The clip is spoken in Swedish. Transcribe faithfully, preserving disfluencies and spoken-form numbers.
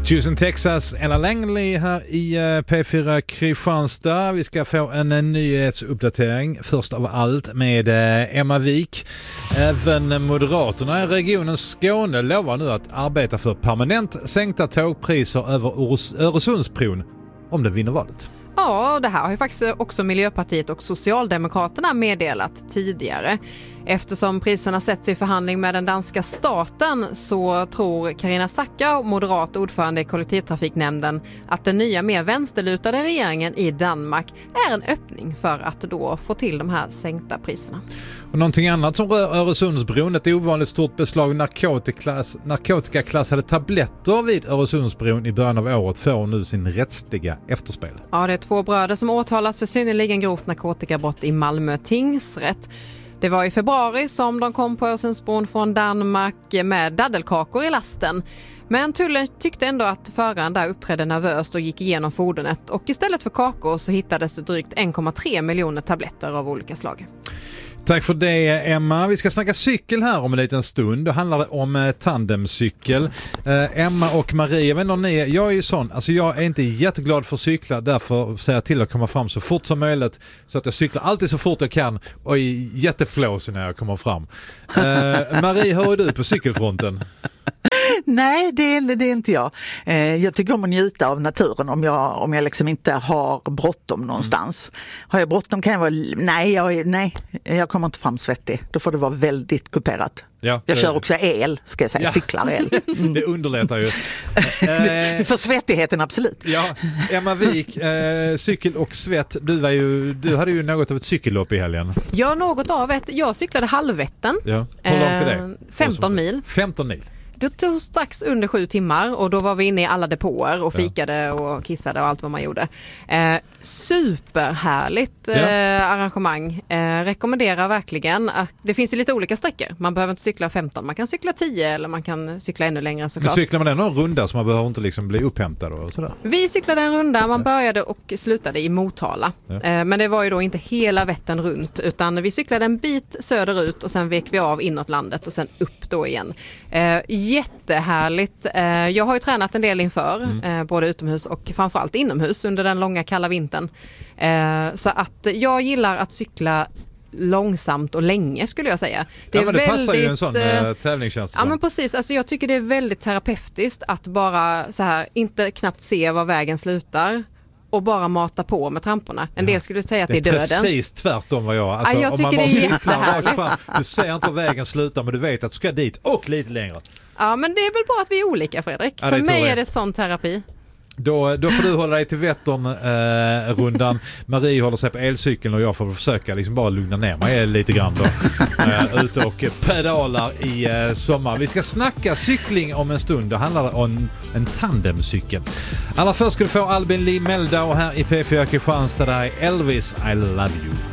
Tusen Texas, Ella Langley här i P fyra Kristianstad. Vi ska få en nyhetsuppdatering först av allt med Emma Wik. Även Moderaterna i regionen Skåne lovar nu att arbeta för permanent sänkta tågpriser över Öresundsbron om det vinner valet. Ja, det här har ju faktiskt också Miljöpartiet och Socialdemokraterna meddelat tidigare. Eftersom priserna sätts i förhandling med den danska staten så tror Carina Zacka, moderat ordförande i kollektivtrafiknämnden, att den nya mer vänsterlutade regeringen i Danmark är en öppning för att då få till de här sänkta priserna. Och någonting annat som rör Öresundsbron, ett ovanligt stort beslag narkotikaklass, narkotikaklassade tabletter vid Öresundsbron i början av året får nu sin rättsliga efterspel. Ja, det är två bröder som åtalas för synnerligen grovt narkotikabrott i Malmö tingsrätt. Det var i februari som de kom på Öresundsbron från Danmark med daddelkakor i lasten. Men tullen tyckte ändå att föraren där uppträdde nervöst och gick igenom fordonet. Och istället för kakor så hittades drygt en komma tre miljoner tabletter av olika slag. Tack för det, Emma. Vi ska snacka cykel här om en liten stund. Då handlar det om eh, tandemcykel. Eh, Emma och Marie, jag vet inte om ni är, jag är ju sån, alltså jag är inte jätteglad för cyklar, därför säger jag till att komma fram så fort som möjligt så att jag cyklar alltid så fort jag kan och är jätteflåsig när jag kommer fram. Eh, Marie, hör du på cykelfronten? Nej, det är, det är inte jag. Eh, jag tycker om att njuta av naturen om jag, om jag liksom inte har bråttom någonstans. Mm. Har jag bråttom kan jag vara... Nej jag, nej, jag kommer inte fram svettig. Då får det vara väldigt kuperat. Ja, jag kör också el, ska jag säga. Ja. Cyklar el. Mm. Det underlättar ju. För svettigheten, absolut. Ja, Emma Wik, eh, cykel och svett. Du, var ju, du hade ju något av ett cykellopp i helgen. Ja, något av ett. Jag cyklade Halvvätten. Ja. Hur långt är det? femton mil. femton mil. Det tog strax under sju timmar och då var vi inne i alla depåer och fikade ja. och kissade och allt vad man gjorde. Eh, superhärligt eh, ja. arrangemang. Eh, rekommenderar verkligen. Att, det finns ju lite olika sträckor. Man behöver inte cykla femton, man kan cykla tio eller man kan cykla ännu längre såklart. Men cyklar man ändå en runda så man behöver inte liksom bli upphämtad och sådär? Vi cyklade en runda, man började och slutade i Motala. Ja. Eh, men det var ju då inte hela Vättern runt utan vi cyklade en bit söderut och sen vek vi av inåt landet och sen upp då igen. Eh, jättehärligt. Eh, jag har ju tränat en del inför, mm. eh, både utomhus och framförallt inomhus under den långa kalla vintern. Eh, så att jag gillar att cykla långsamt och länge skulle jag säga. Det, ja, är men det väldigt, passar ju en sån äh, tävlingstjänst. Ja, men precis. Alltså, jag tycker det är väldigt terapeutiskt att bara så här, inte knappt se var vägen slutar och bara mata på med tramporna. En del skulle säga att det är, det är dödens. Precis tvärtom vad jag. Alltså, ja, jag om tycker man bara det är jättehärligt. fram, du ser inte var vägen slutar men du vet att du ska dit och lite längre. Ja, men det är väl bra att vi är olika, Fredrik. Ja, För mig är det sån terapi. Då, då får du hålla dig till Vättern-rundan. Eh, Marie håller sig på elcykeln och jag får försöka liksom bara lugna ner mig lite grann då. Eh, ute och pedalar i eh, sommar. Vi ska snacka cykling om en stund. Det handlar om en tandemcykel. Allra först ska du få Albin Lee Meldau här i P fyra Kristianstad. Där är Elvis, I Love You.